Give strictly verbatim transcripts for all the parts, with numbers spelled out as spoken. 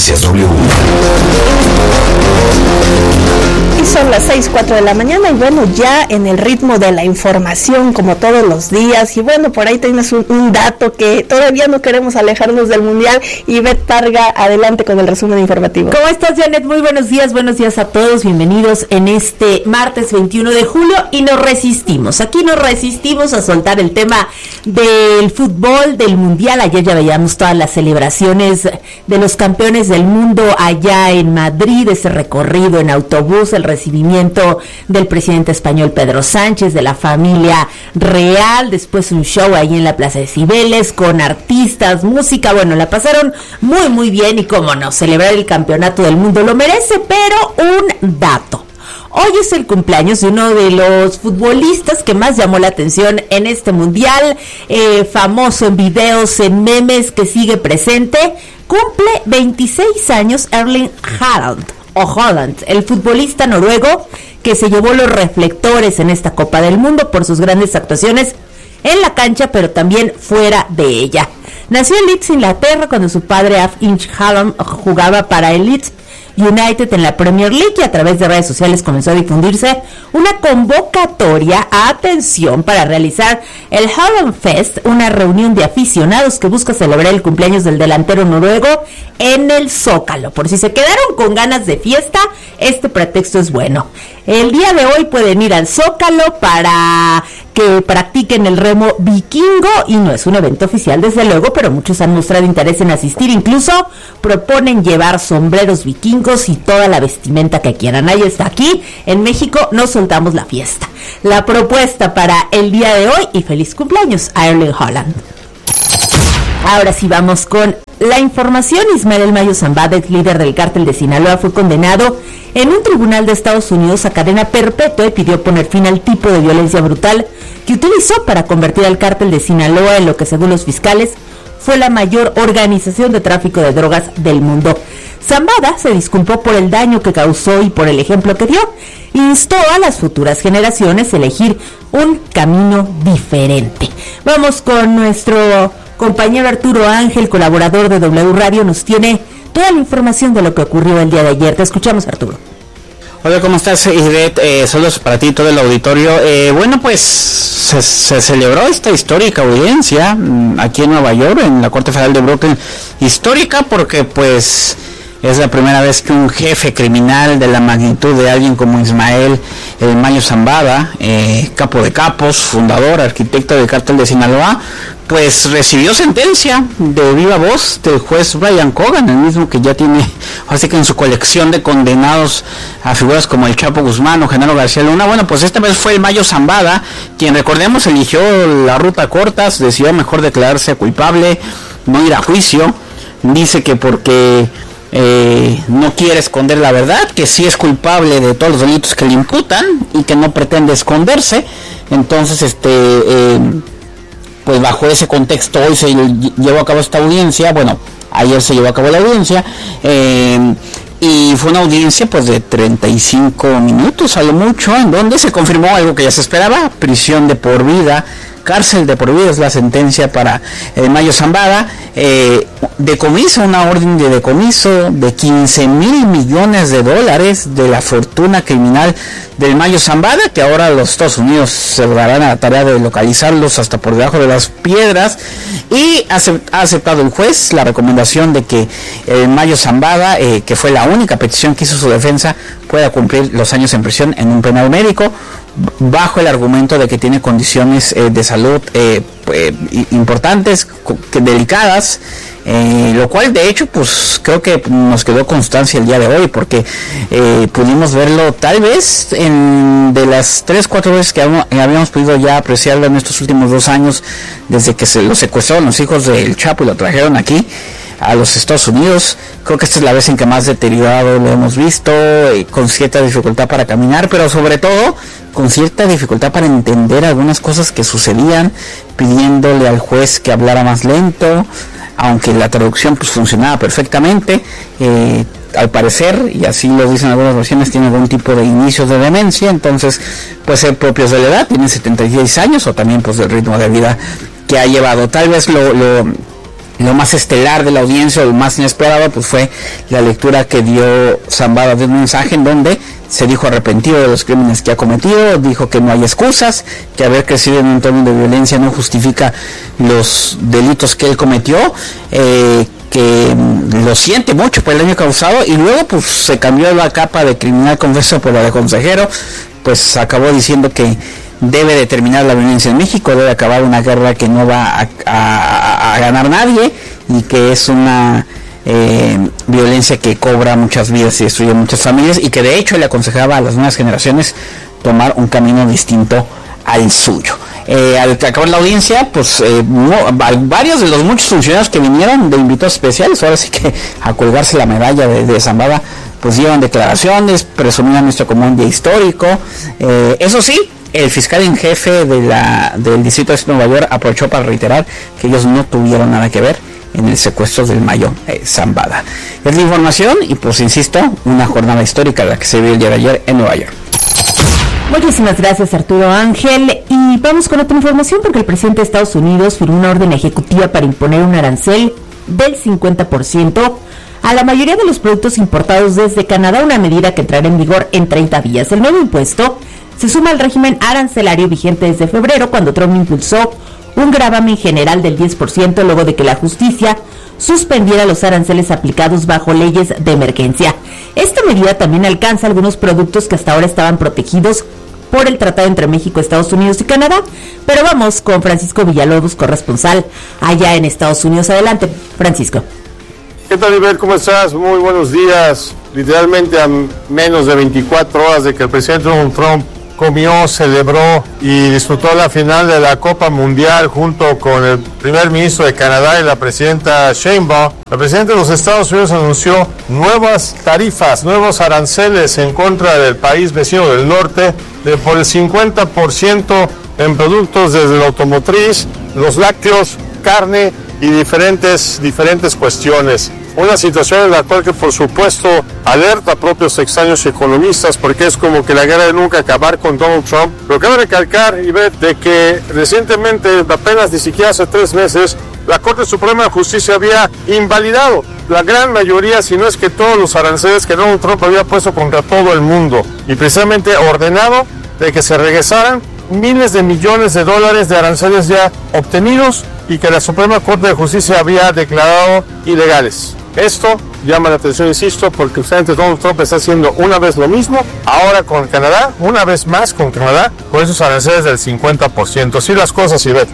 Noticias W. Y son las seis, cuatro de la mañana y bueno, ya en el ritmo de la información como todos los días. Y bueno, por ahí tienes un, un dato que todavía no queremos alejarnos del Mundial. Ivette Parga, adelante con el resumen informativo. ¿Cómo estás, Janet? Muy buenos días, buenos días a todos. Bienvenidos en este martes veintiuno de julio y nos resistimos. Aquí nos resistimos a soltar el tema del fútbol, del Mundial. Ayer ya veíamos todas las celebraciones de los campeones del mundo allá en Madrid, ese recorrido en autobús, el recibimiento del presidente español Pedro Sánchez, de la familia real, después un show ahí en la Plaza de Cibeles con artistas, música, bueno, la pasaron muy muy bien y cómo no, celebrar el campeonato del mundo lo merece, pero un dato. Hoy es el cumpleaños de uno de los futbolistas que más llamó la atención en este mundial, eh, famoso en videos, en memes, que sigue presente. Cumple veintiséis años Erling Haaland, o Haaland, el futbolista noruego que se llevó los reflectores en esta Copa del Mundo por sus grandes actuaciones en la cancha, pero también fuera de ella. Nació en Leeds, Inglaterra, cuando su padre Erling Haaland jugaba para el Leeds United en la Premier League, y a través de redes sociales comenzó a difundirse una convocatoria, atención, para realizar el Haaland Fest, una reunión de aficionados que busca celebrar el cumpleaños del delantero noruego en el Zócalo. Por si se quedaron con ganas de fiesta, este pretexto es bueno. El día de hoy pueden ir al Zócalo para que practiquen el remo vikingo, y no es un evento oficial desde luego, pero muchos han mostrado interés en asistir, incluso proponen llevar sombreros vikingos y toda la vestimenta que quieran. Ahí está, aquí en México no soltamos la fiesta. La propuesta para el día de hoy, y feliz cumpleaños a Erling Haaland. Ahora sí vamos con la información. Ismael El Mayo Zambada, líder del cártel de Sinaloa, fue condenado en un tribunal de Estados Unidos a cadena perpetua y pidió poner fin al tipo de violencia brutal que utilizó para convertir al cártel de Sinaloa en lo que, según los fiscales, fue la mayor organización de tráfico de drogas del mundo. Zambada se disculpó por el daño que causó y por el ejemplo que dio. Instó a las futuras generaciones a elegir un camino diferente. Vamos con nuestro compañero Arturo Ángel, colaborador de W Radio, nos tiene toda la información de lo que ocurrió el día de ayer. Te escuchamos, Arturo. Hola, ¿cómo estás, Ivette? Eh, saludos para ti y todo el auditorio. Eh, bueno, pues se, se celebró esta histórica audiencia mmm, aquí en Nueva York, en la Corte Federal de Brooklyn. Histórica porque, pues, es la primera vez que un jefe criminal de la magnitud de alguien como Ismael El Mayo Zambada, eh, capo de capos, fundador, arquitecto del cártel de Sinaloa, pues recibió sentencia de viva voz del juez Brian Cogan, el mismo que ya tiene, así que en su colección de condenados a figuras como el Chapo Guzmán o Genaro García Luna. Bueno, pues esta vez fue el Mayo Zambada, quien, recordemos, eligió la ruta corta, decidió mejor declararse culpable, no ir a juicio. Dice que porque Eh, no quiere esconder la verdad, que sí es culpable de todos los delitos que le imputan y que no pretende esconderse. Entonces, este, eh, pues bajo ese contexto hoy se llevó a cabo esta audiencia. Bueno, ayer se llevó a cabo la audiencia, eh, y fue una audiencia pues de treinta y cinco minutos a lo mucho, en donde se confirmó algo que ya se esperaba: prisión de por vida, cárcel de por vida es la sentencia para el Mayo Zambada. Eh, decomiso, una orden de decomiso de quince mil millones de dólares de la fortuna criminal del Mayo Zambada, que ahora los Estados Unidos se darán a la tarea de localizarlos hasta por debajo de las piedras. Y ha aceptado el juez la recomendación de que el Mayo Zambada, eh, que fue la única petición que hizo su defensa, pueda cumplir los años en prisión en un penal médico, bajo el argumento de que tiene condiciones eh, de salud eh, eh, importantes, que delicadas, eh, lo cual de hecho pues creo que nos quedó constancia el día de hoy, porque eh, pudimos verlo tal vez en de las tres, cuatro veces que habíamos, habíamos podido ya apreciarlo en estos últimos dos años, desde que se lo secuestraron los hijos del Chapo y lo trajeron aquí a los Estados Unidos. Creo que esta es la vez en que más deteriorado lo hemos visto, eh, con cierta dificultad para caminar, pero sobre todo con cierta dificultad para entender algunas cosas que sucedían, pidiéndole al juez que hablara más lento, aunque la traducción pues funcionaba perfectamente. Eh, al parecer, y así lo dicen algunas versiones, tiene algún tipo de inicios de demencia, entonces puede ser propios de la edad, tiene setenta y seis años, o también pues del ritmo de vida que ha llevado. Tal vez lo, lo lo más estelar de la audiencia, o lo más inesperado, pues fue la lectura que dio Zambada de un mensaje en donde se dijo arrepentido de los crímenes que ha cometido, dijo que no hay excusas, que haber crecido en un entorno de violencia no justifica los delitos que él cometió, eh, que lo siente mucho por el daño causado, y luego pues se cambió la capa de criminal confeso por la de consejero, pues acabó diciendo que debe de terminar la violencia en México, debe acabar una guerra que no va a, a, a ganar nadie, y que es una eh, violencia que cobra muchas vidas y destruye muchas familias, y que de hecho le aconsejaba a las nuevas generaciones tomar un camino distinto al suyo. Eh, al acabar la audiencia, pues eh, no, varios de los muchos funcionarios que vinieron de invitados especiales, ahora sí que a colgarse la medalla de, de Zambada, pues dieron declaraciones, presumían esto como un día histórico. Eh, eso sí, el fiscal en jefe de la, del distrito de Nueva York aprovechó para reiterar que ellos no tuvieron nada que ver en el secuestro del mayo eh, Zambada. Es la información, y pues insisto, una jornada histórica la que se vio el día de ayer en Nueva York. Muchísimas gracias, Arturo Ángel. Y vamos con otra información, porque el presidente de Estados Unidos firmó una orden ejecutiva para imponer un arancel del cincuenta por ciento a la mayoría de los productos importados desde Canadá, una medida que entrará en vigor en treinta días. El nuevo impuesto se suma al régimen arancelario vigente desde febrero, cuando Trump impulsó un gravamen general del diez por ciento luego de que la justicia suspendiera los aranceles aplicados bajo leyes de emergencia. Esta medida también alcanza algunos productos que hasta ahora estaban protegidos por el tratado entre México, Estados Unidos y Canadá. Pero vamos con Francisco Villalobos, corresponsal allá en Estados Unidos. Adelante, Francisco. ¿Qué tal, Iber? ¿Cómo estás? Muy buenos días. Literalmente a menos de veinticuatro horas de que el presidente Donald Trump comió, celebró y disfrutó la final de la Copa Mundial junto con el primer ministro de Canadá y la presidenta Sheinbaum, el presidente de los Estados Unidos anunció nuevas tarifas, nuevos aranceles en contra del país vecino del norte de por el cincuenta por ciento en productos desde la automotriz, los lácteos, carne y diferentes, diferentes cuestiones. Una situación en la cual que por supuesto alerta a propios extraños economistas, porque es como que la guerra de nunca acabar con Donald Trump. Pero cabe recalcar, Ivette, de que recientemente, apenas ni siquiera hace tres meses, la Corte Suprema de Justicia había invalidado la gran mayoría, si no es que todos los aranceles que Donald Trump había puesto contra todo el mundo, y precisamente ordenado de que se regresaran miles de millones de dólares de aranceles ya obtenidos y que la Suprema Corte de Justicia había declarado ilegales. Esto llama la atención, insisto, porque el presidente Donald Trump está haciendo una vez lo mismo, ahora con Canadá, una vez más con Canadá, con esos aranceles del cincuenta por ciento. Así las cosas, Ivette.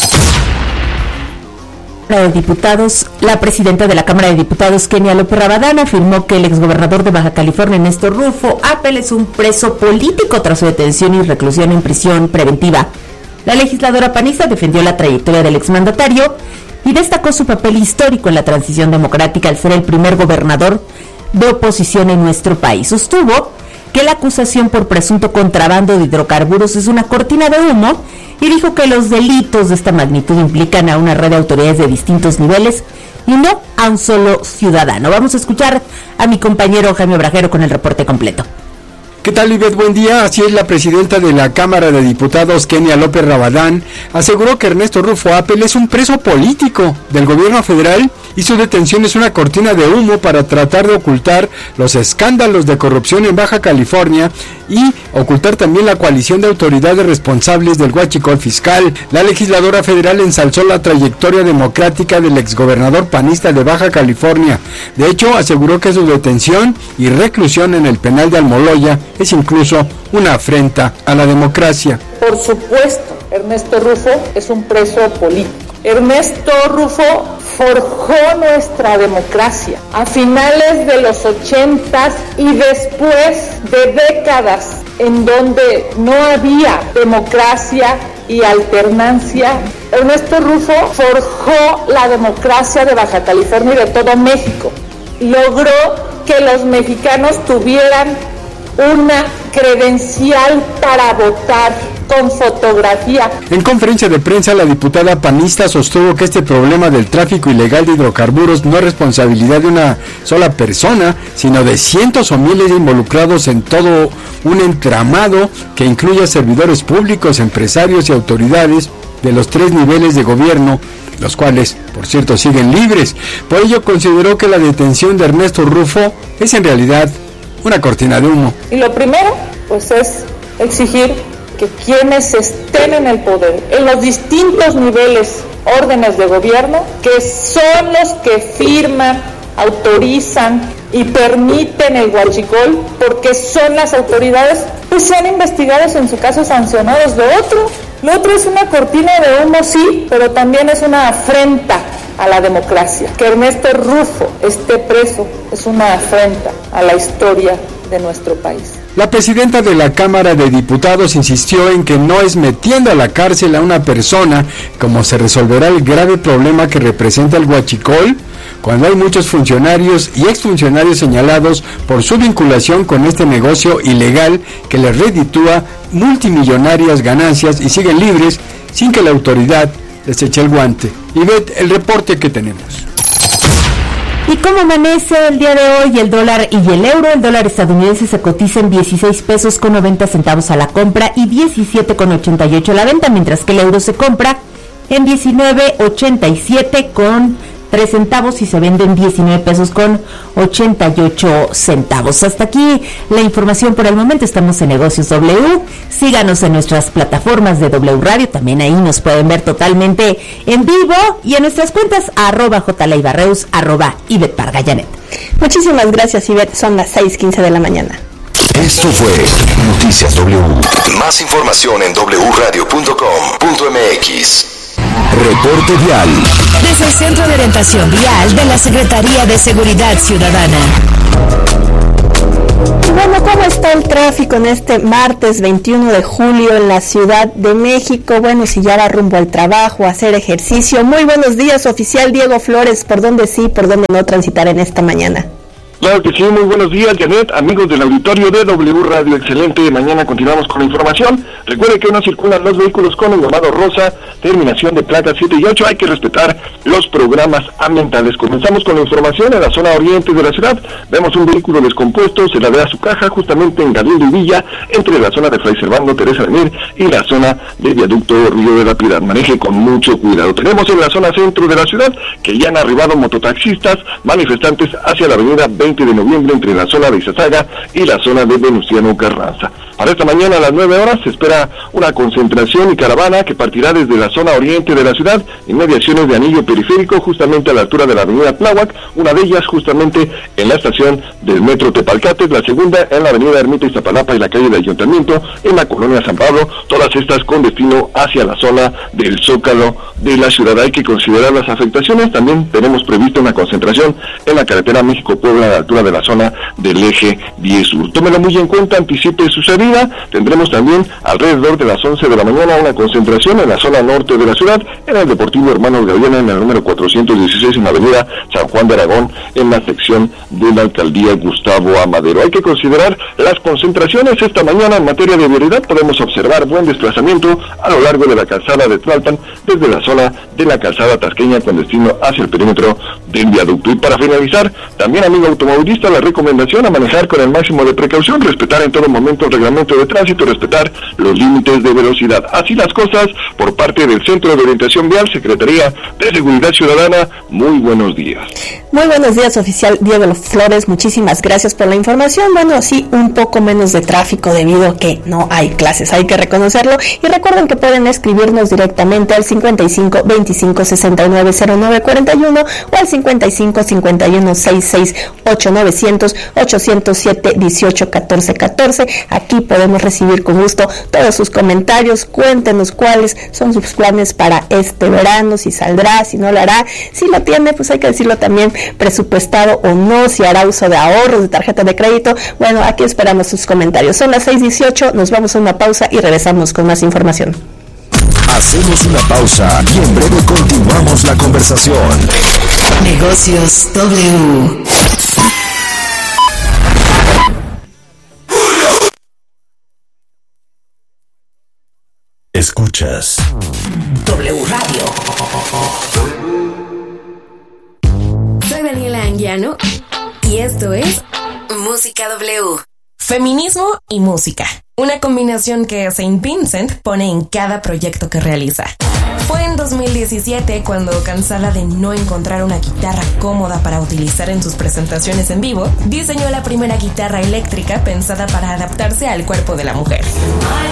De Diputados, la presidenta de la Cámara de Diputados, Kenia López Rabadán, afirmó que el exgobernador de Baja California, Néstor Rufo Appel, es un preso político tras su detención y reclusión en prisión preventiva. La legisladora panista defendió la trayectoria del exmandatario y destacó su papel histórico en la transición democrática al ser el primer gobernador de oposición en nuestro país. Sostuvo que la acusación por presunto contrabando de hidrocarburos es una cortina de humo y dijo que los delitos de esta magnitud implican a una red de autoridades de distintos niveles y no a un solo ciudadano. Vamos a escuchar a mi compañero Jaime Obrajero con el reporte completo. ¿Qué tal, Ivette? Buen día. Así es, la presidenta de la Cámara de Diputados, Kenia López Rabadán, aseguró que Ernesto Rufo Appel es un preso político del gobierno federal y su detención es una cortina de humo para tratar de ocultar los escándalos de corrupción en Baja California y ocultar también la coalición de autoridades responsables del huachicol fiscal. La legisladora federal ensalzó la trayectoria democrática del exgobernador panista de Baja California. De hecho, aseguró que su detención y reclusión en el penal de Almoloya es incluso una afrenta a la democracia. Por supuesto, Ernesto Rufo es un preso político. Ernesto Rufo forjó nuestra democracia a finales de los ochentas y después de décadas en donde no había democracia y alternancia. Ernesto Rufo forjó la democracia de Baja California y de todo México. Logró que los mexicanos tuvieran una credencial para votar con fotografía. En conferencia de prensa, la diputada panista sostuvo que este problema del tráfico ilegal de hidrocarburos no es responsabilidad de una sola persona, sino de cientos o miles de involucrados en todo un entramado que incluye a servidores públicos, empresarios y autoridades, de los tres niveles de gobierno, los cuales, por cierto, siguen libres. Por ello consideró que la detención de Ernesto Rufo es en realidad una cortina de humo. Y lo primero, pues es exigir que quienes estén en el poder, en los distintos niveles, órdenes de gobierno, que son los que firman, autorizan y permiten el huachicol, porque son las autoridades, pues sean investigados, en su caso sancionados. Lo otro, lo otro es una cortina de humo, sí, pero también es una afrenta a la democracia. Que Ernesto Rufo esté preso es una afrenta a la historia de nuestro país. La presidenta de la Cámara de Diputados insistió en que no es metiendo a la cárcel a una persona como se resolverá el grave problema que representa el huachicol, cuando hay muchos funcionarios y exfuncionarios señalados por su vinculación con este negocio ilegal que les reditúa multimillonarias ganancias y siguen libres sin que la autoridad les eche el guante. Ivette, el reporte que tenemos. ¿Y cómo amanece el día de hoy el dólar y el euro? El dólar estadounidense se cotiza en dieciséis pesos con noventa centavos a la compra y diecisiete con ochenta y ocho a la venta, mientras que el euro se compra en diecinueve ochenta y siete con tres centavos y se vende en diecinueve pesos con ochenta y ocho centavos. Hasta aquí la información por el momento. Estamos en Negocios W. Síganos en nuestras plataformas de W Radio. También ahí nos pueden ver totalmente en vivo y en nuestras cuentas arroba jleibarreus, arroba Ivette Pargallanet. Muchísimas gracias, Ivette. Son las seis quince de la mañana. Esto fue Noticias W. Más información en doble u radio punto com punto m x. Reporte vial. Desde el Centro de Orientación Vial de la Secretaría de Seguridad Ciudadana. Bueno, ¿cómo está el tráfico en este martes veintiuno de julio en la Ciudad de México? Bueno, si ya va rumbo al trabajo, a hacer ejercicio. Muy buenos días, oficial Diego Flores. ¿Por dónde sí, por dónde no transitar en esta mañana? Claro que sí, muy buenos días, Janet, amigos del auditorio de W Radio, excelente. Mañana continuamos con la información. Recuerde que no circulan los vehículos con el llamado rosa, terminación de placas siete y ocho. Hay que respetar los programas ambientales. Comenzamos con la información en la zona oriente de la ciudad. Vemos un vehículo descompuesto, se la ve a su caja justamente en Galindo y Villa, entre la zona de Fray Servando, Teresa de Mier y la zona de Viaducto Río de la Piedad. Maneje con mucho cuidado. Tenemos en la zona centro de la ciudad que ya han arribado mototaxistas, manifestantes hacia la avenida veinte de noviembre entre la zona de Izazaga y la zona de Venustiano Carranza. Para esta mañana a las nueve horas se espera una concentración y caravana que partirá desde la zona oriente de la ciudad, inmediaciones de anillo periférico, justamente a la altura de la avenida Tláhuac, una de ellas justamente en la estación del metro Tepalcates, la segunda en la avenida Ermita Iztapalapa y la calle del Ayuntamiento, en la colonia San Pablo, todas estas con destino hacia la zona del Zócalo de la ciudad. Hay que considerar las afectaciones. También tenemos previsto una concentración en la carretera México-Puebla a la altura de la zona del eje diez sur. Tómelo muy en cuenta, anticipe su salida. Tendremos también alrededor de las once de la mañana una concentración en la zona norte de la ciudad, en el Deportivo Hermanos Galeana, en el número cuatrocientos dieciséis, en la avenida San Juan de Aragón, en la sección de la alcaldía Gustavo Amadero. Hay que considerar las concentraciones esta mañana en materia de vialidad. Podemos observar buen desplazamiento a lo largo de la calzada de Tlalpan, desde la zona de la calzada tasqueña con destino hacia el perímetro del viaducto. Y para finalizar, también, amigo automovilista, la recomendación a manejar con el máximo de precaución, respetar en todo momento el reglamento de tránsito, respetar los límites de velocidad. Así las cosas por parte del Centro de Orientación Vial, Secretaría de Seguridad Ciudadana. Muy buenos días. Muy buenos días, oficial Diego Flores. Muchísimas gracias por la información. Bueno, sí, un poco menos de tráfico debido a que no hay clases, hay que reconocerlo. Y recuerden que pueden escribirnos directamente al cincuenta y cinco veinticinco sesenta y nueve cero nueve cuarenta y uno o al cincuenta y cinco cincuenta y uno sesenta y seis ocho novecientos ochocientos siete dieciocho catorce catorce. Aquí podemos recibir con gusto todos sus comentarios. Cuéntenos cuáles son sus planes para este verano, si saldrá, si no lo hará, si lo tiene, pues hay que decirlo también, presupuestado o no, si hará uso de ahorros, de tarjeta de crédito. Bueno, aquí esperamos sus comentarios. Son las seis dieciocho, nos vamos a una pausa y regresamos con más información. Hacemos una pausa y en breve continuamos la conversación. Negocios W. Escuchas W Radio. Soy Daniela Anguiano y esto es Música W. Feminismo y música. una combinación que Saint Vincent pone en cada proyecto que realiza. Fue en dos mil diecisiete cuando, cansada de no encontrar una guitarra cómoda para utilizar en sus presentaciones en vivo, diseñó la primera guitarra eléctrica pensada para adaptarse al cuerpo de la mujer.